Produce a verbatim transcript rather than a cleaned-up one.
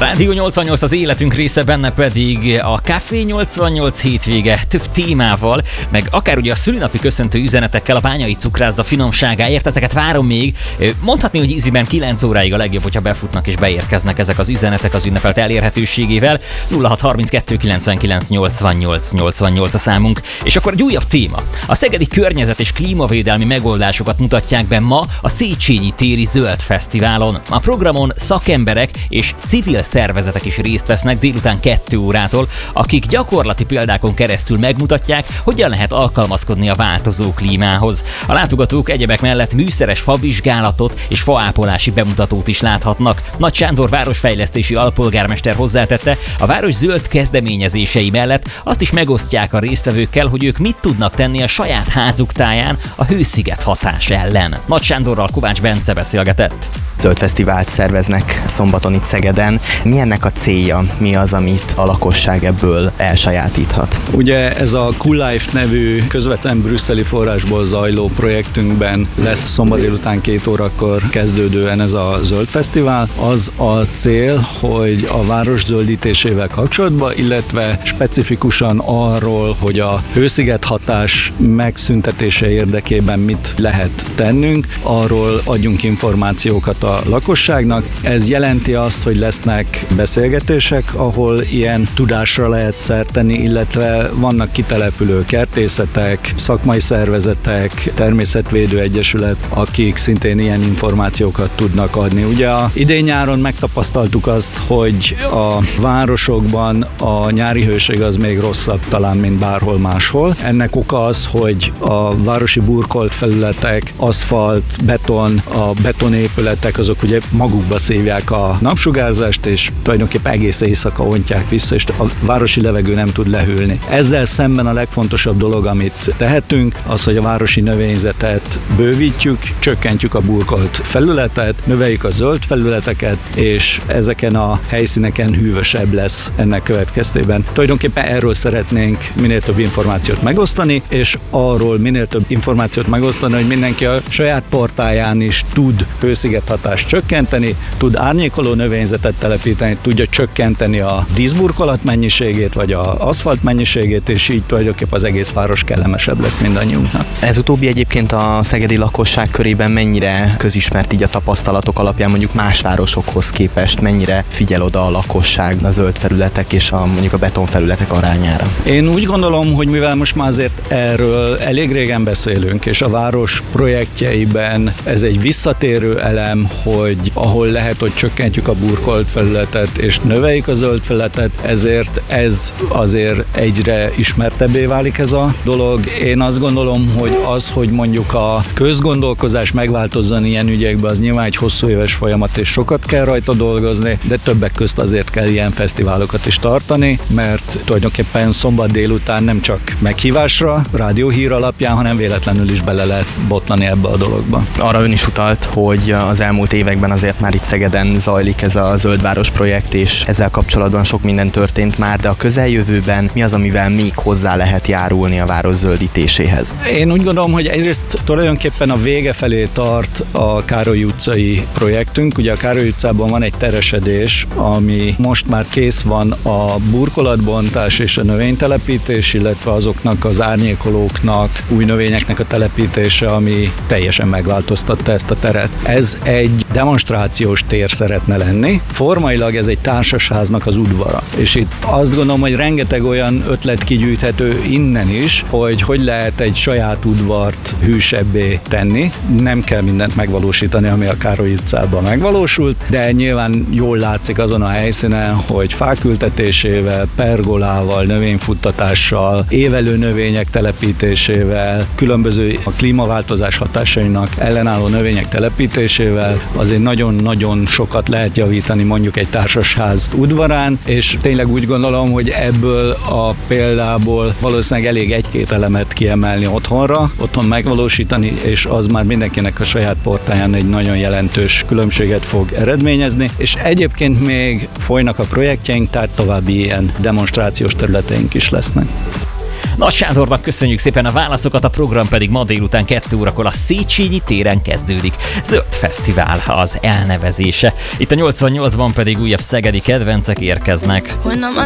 Rádió nyolcvannyolc az életünk része, benne pedig a Café nyolcvannyolc hétvége több témával, meg akár ugye a szülinapi köszöntő üzenetekkel a Bányai Cukrászda finomságáért, ezeket várom még. Mondhatni, hogy íziben kilenc óráig a legjobb, hogyha befutnak és beérkeznek ezek az üzenetek az ünnepelt elérhetőségével. nulla hat harminckettő kilencvenkilenc nyolcvannyolc nyolcvannyolc a számunk. És akkor egy újabb téma. A szegedi környezet és klímavédelmi megoldásokat mutatják be ma a Széchenyi téri Zöld Fesztiválon. A programon szakemberek és civil szervezetek is részt vesznek délután kettő órától, akik gyakorlati példákon keresztül megmutatják, hogyan lehet alkalmazkodni a változó klímához. A látogatók egyebek mellett műszeres favizsgálatot és faápolási bemutatót is láthatnak. Nagy Sándor városfejlesztési alpolgármester hozzátette, a város zöld kezdeményezései mellett azt is megosztják a résztvevőkkel, hogy ők mit tudnak tenni a saját házuk táján a hősziget hatás ellen. Nagy Sándorral Kovács Bence beszélgetett. Zöld fesztivált szerveznek szombaton itt Szegeden. Mi ennek a célja? Mi az, amit a lakosság ebből elsajátíthat? Ugye ez a Cool Life nevű közvetlen brüsszeli forrásból zajló projektünkben lesz szombat délután két órakor kezdődően ez a Zöld Fesztivál. Az a cél, hogy a város zöldítésével kapcsolatban, illetve specifikusan arról, hogy a hősziget hatás megszüntetése érdekében mit lehet tennünk, arról adjunk információkat a lakosságnak. Ez jelenti azt, hogy lesznek beszélgetések, ahol ilyen tudásra lehet szert tenni, illetve vannak kitelepülő kertészetek, szakmai szervezetek, természetvédő egyesület, akik szintén ilyen információkat tudnak adni. Ugye a idén-nyáron megtapasztaltuk azt, hogy a városokban a nyári hőség az még rosszabb talán, mint bárhol máshol. Ennek oka az, hogy a városi burkolt felületek, aszfalt, beton, a betonépületek azok ugye magukba szívják a napsugárzást, és tulajdonképpen egész éjszaka ontják vissza, és a városi levegő nem tud lehűlni. Ezzel szemben a legfontosabb dolog, amit tehetünk, az, hogy a városi növényzetet bővítjük, csökkentjük a burkolt felületet, növeljük a zöld felületeket, és ezeken a helyszíneken hűvösebb lesz ennek következtében. Tulajdonképpen erről szeretnénk minél több információt megosztani, és arról minél több információt megosztani, hogy mindenki a saját portáján is tud hősziget hatást csökkenteni, tud árnyékoló növényzetet telepíteni, tudja csökkenteni a díszburkolat mennyiségét, vagy az aszfalt mennyiségét, és így tulajdonképpen az egész város kellemesebb lesz mindannyiunknak. Ez utóbbi egyébként a szegedi lakosság körében mennyire közismert így a tapasztalatok alapján, mondjuk más városokhoz képest, mennyire figyel oda a lakosság a zöld felületek és a, mondjuk a betonfelületek arányára? Én úgy gondolom, hogy mivel most már azért erről elég régen beszélünk, és a város projektjeiben ez egy visszatérő elem, hogy ahol lehet, hogy csökkentjük a burkolt felületet és növeljük a zöld felületet, ezért ez azért egyre ismertebbé válik ez a dolog. Én azt gondolom, hogy az, hogy mondjuk a közgondolkozás megváltozzon ilyen ügyekben, az nyilván egy hosszú éves folyamat, és sokat kell rajta dolgozni, de többek közt azért kell ilyen fesztiválokat is tartani, mert tulajdonképpen szombat délután nem csak meghívásra, rádióhír alapján, hanem véletlenül is bele lehet botlani ebbe a dologba. Arra ön is utalt, hogy az elmúlt években azért már itt Szegeden zajlik ez a Zöldváros projekt, és ezzel kapcsolatban sok minden történt már, de a közeljövőben mi az, amivel még hozzá lehet járulni a város zöldítéséhez? Én úgy gondolom, hogy egyrészt tulajdonképpen a vége felé tart a Károly utcai projektünk. Ugye a Károly utcában van egy teresedés, ami most már kész van a burkolatbontás és a növénytelepítés, illetve azoknak az árnyékolóknak, új növényeknek a telepítése, ami teljesen megváltoztatta ezt a teret. Ez egy demonstrációs tér szeretne lenni. Formailag ez egy társasháznak az udvara. És itt azt gondolom, hogy rengeteg olyan ötlet kigyűjthető innen is, hogy hogy lehet egy saját udvart hűsebbé tenni. Nem kell mindent megvalósítani, ami a Károly utcában megvalósult, de nyilván jól látszik azon a helyszínen, hogy fák ültetésével, pergolával, növényfuttatással, évelő növények telepítésével, különböző a klímaváltozás hatásainak ellenálló növények telepítésével azért nagyon-nagyon sokat lehet javítani mondjuk egy társasház udvarán, és tényleg úgy gondolom, hogy ebből a példából valószínűleg elég egy-két elemet kiemelni otthonra, otthon megvalósítani, és az már mindenkinek a saját portáján egy nagyon jelentős különbséget fog eredményezni, és egyébként még folynak a projektjeink, tehát további ilyen demonstrációs területeink is lesznek. Nagy Sándornak köszönjük szépen a válaszokat, a program pedig ma délután kettő órakor a Széchenyi téren kezdődik. Zöld Fesztivál az elnevezése. Itt a nyolcvannyolcban pedig újabb szegedi kedvencek érkeznek.